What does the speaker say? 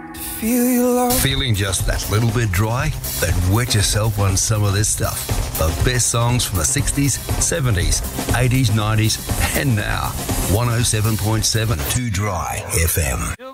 Feel your love. Feeling just that little bit dry? Then wet yourself on some of this stuff. The best songs from the 60s, 70s, 80s, 90s, and now. 107.7 Too Dry FM.